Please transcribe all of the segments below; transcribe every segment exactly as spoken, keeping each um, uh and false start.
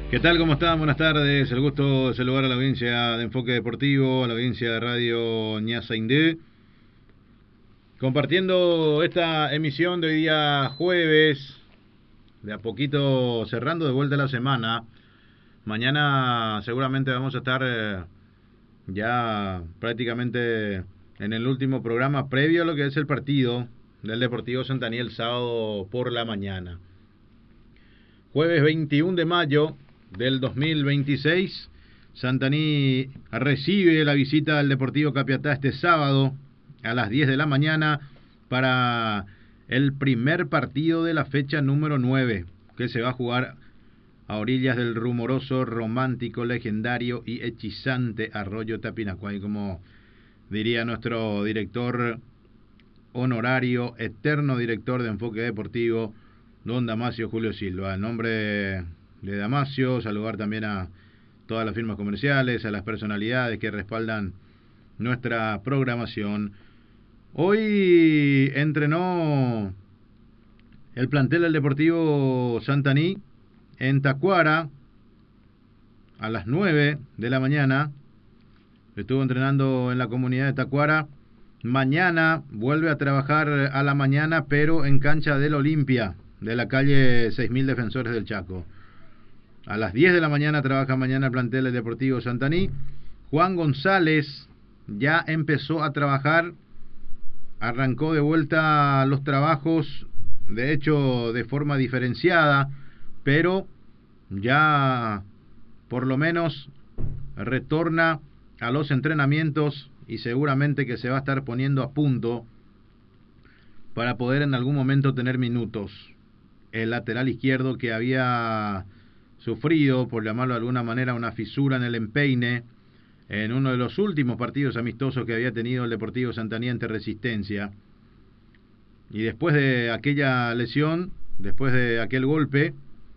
¿Qué tal? ¿Cómo están? Buenas tardes. El gusto de saludar a la audiencia de Enfoque Deportivo, a la audiencia de Radio Ñasa Indé. Compartiendo esta emisión de hoy día jueves, de a poquito cerrando de vuelta la semana. Mañana seguramente vamos a estar eh, ya prácticamente en el último programa previo a lo que es el partido del Deportivo Santaní el sábado por la mañana. Jueves veintiuno de mayo del dos mil veintiséis, Santaní recibe la visita del Deportivo Capiatá este sábado a las diez de la mañana para el primer partido de la fecha número nueve, que se va a jugar a orillas del rumoroso, romántico, legendario y hechizante Arroyo Tapinacuay, como diría nuestro director honorario, eterno director de Enfoque Deportivo, don Damasio Julio Silva. En nombre de Damasio, saludar también a todas las firmas comerciales, a las personalidades que respaldan nuestra programación. Hoy entrenó el plantel del Deportivo Santaní en Tacuara a las nueve de la mañana. Estuvo entrenando en la comunidad de Tacuara. Mañana vuelve a trabajar a la mañana, pero en cancha del Olimpia, de la calle seis mil Defensores del Chaco. A las diez de la mañana trabaja mañana el plantel del Deportivo Santaní. Juan González ya empezó a trabajar, arrancó de vuelta los trabajos, de hecho de forma diferenciada, pero ya por lo menos retorna a los entrenamientos y seguramente que se va a estar poniendo a punto para poder en algún momento tener minutos. El lateral izquierdo, que había sufrido, por llamarlo de alguna manera, una fisura en el empeine en uno de los últimos partidos amistosos que había tenido el Deportivo Santaní ante Resistencia, y después de aquella lesión, después de aquel golpe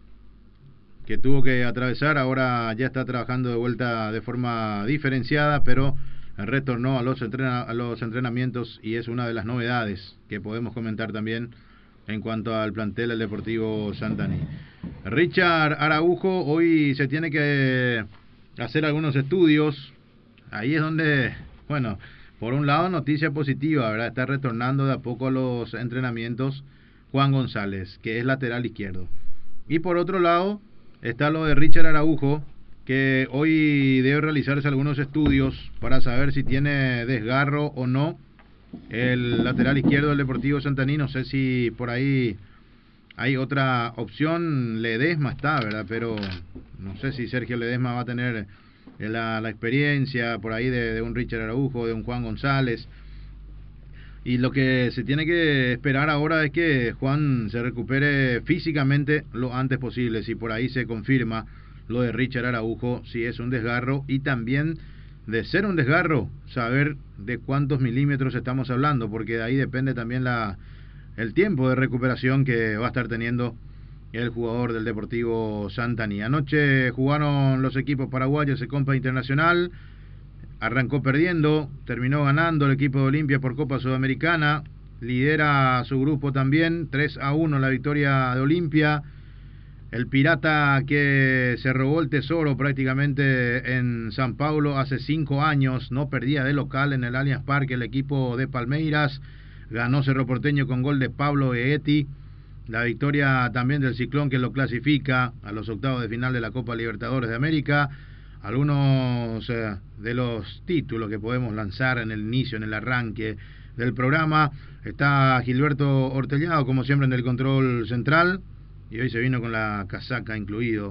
que tuvo que atravesar, ahora ya está trabajando de vuelta de forma diferenciada, pero retornó a los, entrena, a los entrenamientos, y es una de las novedades que podemos comentar también en cuanto al plantel del Deportivo Santaní. Richard Araujo hoy se tiene que hacer algunos estudios. Ahí es donde, bueno, por un lado noticia positiva, ¿verdad? Está retornando de a poco a los entrenamientos Juan González, que es lateral izquierdo. Y por otro lado está lo de Richard Araujo, que hoy debe realizarse algunos estudios para saber si tiene desgarro o no el lateral izquierdo del Deportivo Santaní. No sé si por ahí hay otra opción. Ledesma está, ¿verdad? Pero no sé si Sergio Ledesma va a tener la, la experiencia por ahí de, de un Richard Araujo, de un Juan González. Y lo que se tiene que esperar ahora es que Juan se recupere físicamente lo antes posible. Si por ahí se confirma lo de Richard Araujo, si es un desgarro, y también, de ser un desgarro, saber de cuántos milímetros estamos hablando, porque de ahí depende también la, el tiempo de recuperación que va a estar teniendo el jugador del Deportivo Santaní. Anoche jugaron los equipos paraguayos de Copa Internacional. Arrancó perdiendo, terminó ganando el equipo de Olimpia por Copa Sudamericana. Lidera su grupo también, tres a uno la victoria de Olimpia. El Pirata, que se robó el tesoro prácticamente en San Paulo hace cinco años, no perdía de local en el Allianz Parque el equipo de Palmeiras. Ganó Cerro Porteño con gol de Pablo Eguetti. La victoria también del Ciclón, que lo clasifica a los octavos de final de la Copa Libertadores de América. Algunos eh, de los títulos que podemos lanzar en el inicio, en el arranque del programa. Está Gilberto Ortellado, como siempre, en el control central, y hoy se vino con la casaca incluido